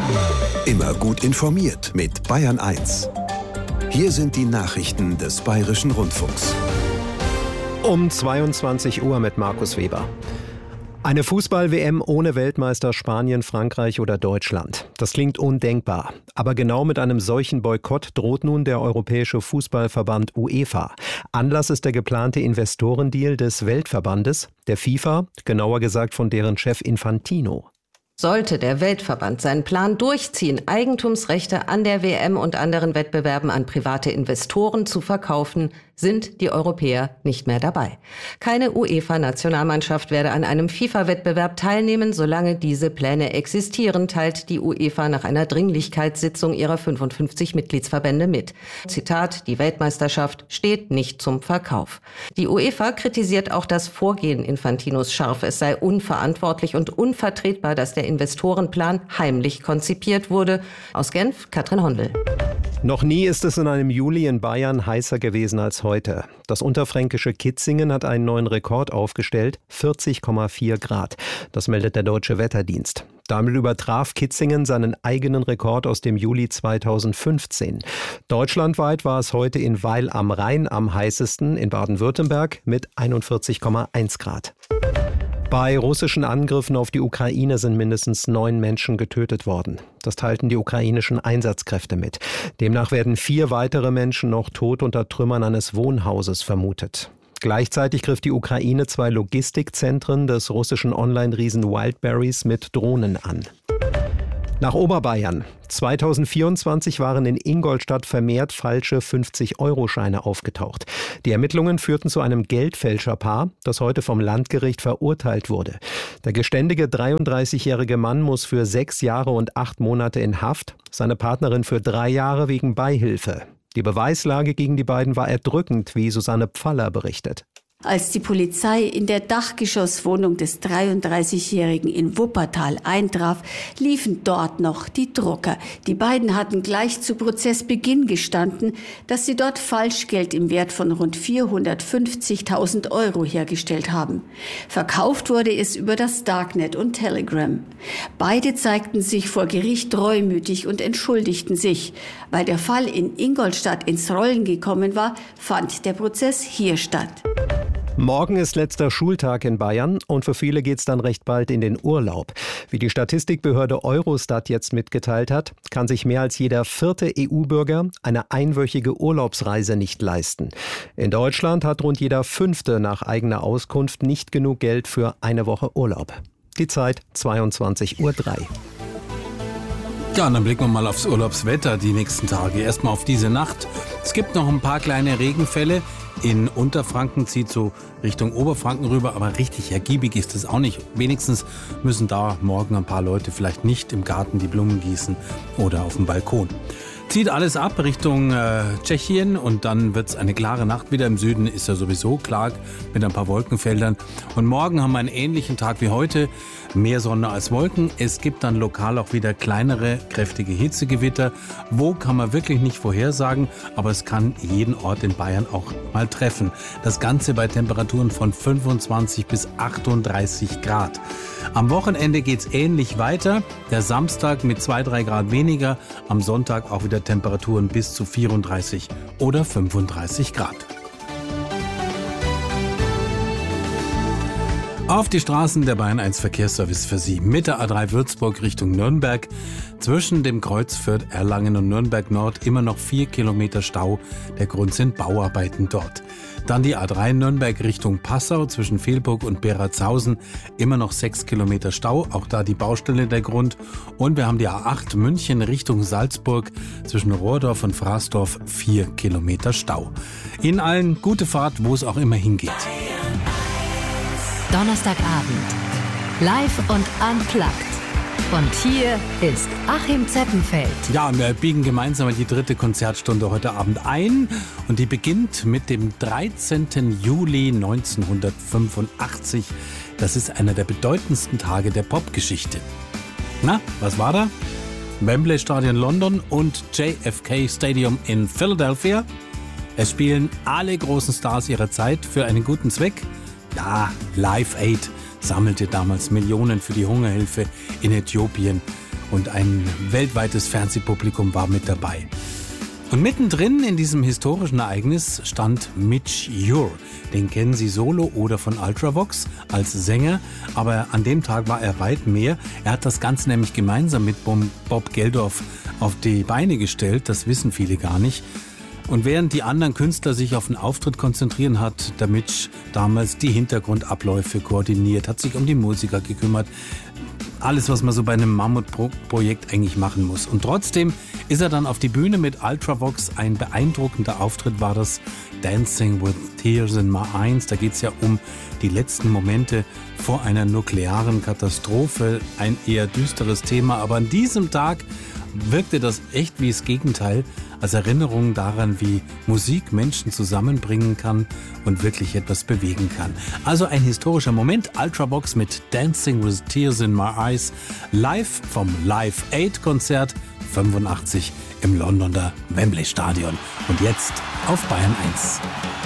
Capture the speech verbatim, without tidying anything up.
Immer gut informiert mit Bayern eins. Hier sind die Nachrichten des Bayerischen Rundfunks. Um zweiundzwanzig Uhr mit Markus Weber. Eine Fußball-W M ohne Weltmeister Spanien, Frankreich oder Deutschland. Das klingt undenkbar. Aber genau mit einem solchen Boykott droht nun der Europäische Fußballverband UEFA. Anlass ist der geplante Investorendeal des Weltverbandes, der FIFA, genauer gesagt von deren Chef Infantino. Sollte der Weltverband seinen Plan durchziehen, Eigentumsrechte an der W M und anderen Wettbewerben an private Investoren zu verkaufen, sind die Europäer nicht mehr dabei. Keine UEFA-Nationalmannschaft werde an einem FIFA-Wettbewerb teilnehmen, solange diese Pläne existieren, teilt die UEFA nach einer Dringlichkeitssitzung ihrer fünfundfünfzig Mitgliedsverbände mit. Zitat, die Weltmeisterschaft steht nicht zum Verkauf. Die UEFA kritisiert auch das Vorgehen Infantinos scharf. Es sei unverantwortlich und unvertretbar, dass der Investorenplan heimlich konzipiert wurde. Aus Genf, Katrin Hondel. Noch nie ist es in einem Juli in Bayern heißer gewesen als heute. Das unterfränkische Kitzingen hat einen neuen Rekord aufgestellt, vierzig Komma vier Grad. Das meldet der Deutsche Wetterdienst. Damit übertraf Kitzingen seinen eigenen Rekord aus dem Juli zweitausendfünfzehn. Deutschlandweit war es heute in Weil am Rhein am heißesten, in Baden-Württemberg mit einundvierzig Komma eins Grad. Bei russischen Angriffen auf die Ukraine sind mindestens neun Menschen getötet worden. Das teilten die ukrainischen Einsatzkräfte mit. Demnach werden vier weitere Menschen noch tot unter Trümmern eines Wohnhauses vermutet. Gleichzeitig griff die Ukraine zwei Logistikzentren des russischen Online-Riesen Wildberries mit Drohnen an. Nach Oberbayern. zweitausendvierundzwanzig waren in Ingolstadt vermehrt falsche fünfzig-Euro-Scheine aufgetaucht. Die Ermittlungen führten zu einem Geldfälscherpaar, das heute vom Landgericht verurteilt wurde. Der geständige dreiunddreißigjährige Mann muss für sechs Jahre und acht Monate in Haft, seine Partnerin für drei Jahre wegen Beihilfe. Die Beweislage gegen die beiden war erdrückend, wie Susanne Pfaller berichtet. Als die Polizei in der Dachgeschosswohnung des dreiunddreißigjährigen in Wuppertal eintraf, liefen dort noch die Drucker. Die beiden hatten gleich zu Prozessbeginn gestanden, dass sie dort Falschgeld im Wert von rund vierhundertfünfzigtausend Euro hergestellt haben. Verkauft wurde es über das Darknet und Telegram. Beide zeigten sich vor Gericht reumütig und entschuldigten sich. Weil der Fall in Ingolstadt ins Rollen gekommen war, fand der Prozess hier statt. Morgen ist letzter Schultag in Bayern und für viele geht es dann recht bald in den Urlaub. Wie die Statistikbehörde Eurostat jetzt mitgeteilt hat, kann sich mehr als jeder vierte E U-Bürger eine einwöchige Urlaubsreise nicht leisten. In Deutschland hat rund jeder fünfte nach eigener Auskunft nicht genug Geld für eine Woche Urlaub. Die Zeit zweiundzwanzig Uhr drei. Ja, und dann blicken wir mal aufs Urlaubswetter die nächsten Tage. Erstmal auf diese Nacht. Es gibt noch ein paar kleine Regenfälle. In Unterfranken zieht so Richtung Oberfranken rüber, aber richtig ergiebig ist es auch nicht. Wenigstens müssen da morgen ein paar Leute vielleicht nicht im Garten die Blumen gießen oder auf dem Balkon. Zieht alles ab Richtung äh, Tschechien und dann wird es eine klare Nacht wieder. Im Süden ist ja sowieso klar mit ein paar Wolkenfeldern. Und morgen haben wir einen ähnlichen Tag wie heute. Mehr Sonne als Wolken. Es gibt dann lokal auch wieder kleinere, kräftige Hitzegewitter. Wo kann man wirklich nicht vorhersagen, aber es kann jeden Ort in Bayern auch mal treffen. Das Ganze bei Temperaturen von fünfundzwanzig bis achtunddreißig Grad. Am Wochenende geht es ähnlich weiter. Der Samstag mit zwei, drei Grad weniger. Am Sonntag auch wieder Temperaturen bis zu vierunddreißig oder fünfunddreißig Grad. Auf die Straßen der Bayern eins Verkehrsservice für Sie. Mit der A drei Würzburg Richtung Nürnberg. Zwischen dem Kreuz Fürth, Erlangen und Nürnberg Nord immer noch vier Kilometer Stau. Der Grund sind Bauarbeiten dort. Dann die A drei Nürnberg Richtung Passau zwischen Velburg und Beratshausen. Immer noch sechs Kilometer Stau. Auch da die Baustelle der Grund. Und wir haben die A acht München Richtung Salzburg zwischen Rohrdorf und Fraßdorf vier Kilometer Stau. Ihnen allen gute Fahrt, wo es auch immer hingeht. Donnerstagabend. Live und unplugged. Und hier ist Achim Zeppenfeld. Ja, wir biegen gemeinsam die dritte Konzertstunde heute Abend ein. Und die beginnt mit dem dreizehnten Juli neunzehnhundertfünfundachtzig. Das ist einer der bedeutendsten Tage der Popgeschichte. Na, was war da? Wembley Stadion London und J F K Stadium in Philadelphia. Es spielen alle großen Stars ihrer Zeit für einen guten Zweck. Ja, Live Aid sammelte damals Millionen für die Hungerhilfe in Äthiopien. und ein weltweites Fernsehpublikum war mit dabei. Und mittendrin in diesem historischen Ereignis stand Midge Ure. Den kennen Sie solo oder von Ultravox als Sänger, aber an dem Tag war er weit mehr. Er hat das Ganze nämlich gemeinsam mit Bob Geldof auf die Beine gestellt, das wissen viele gar nicht. Und während die anderen Künstler sich auf den Auftritt konzentrieren, hat der Midge damals die Hintergrundabläufe koordiniert, hat sich um die Musiker gekümmert. Alles, was man so bei einem Mammutprojekt eigentlich machen muss. Und trotzdem ist er dann auf die Bühne mit Ultravox. Ein beeindruckender Auftritt war das. Dancing with Tears in My Eyes. Da geht es ja um die letzten Momente vor einer nuklearen Katastrophe. Ein eher düsteres Thema. Aber an diesem Tag wirkte das echt wie das Gegenteil, als Erinnerung daran, wie Musik Menschen zusammenbringen kann und wirklich etwas bewegen kann. Also ein historischer Moment. Ultravox mit Dancing with Tears in My Eyes, live vom Live Aid Konzert fünfundachtzig im Londoner Wembley Stadion. Und jetzt auf Bayern eins.